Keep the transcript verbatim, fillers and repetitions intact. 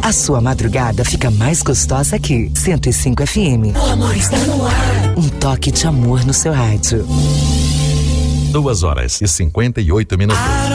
A sua madrugada fica mais gostosa aqui. cento e cinco F M. O amor está no ar. Um toque de amor no seu rádio. Duas horas e cinquenta e oito minutos.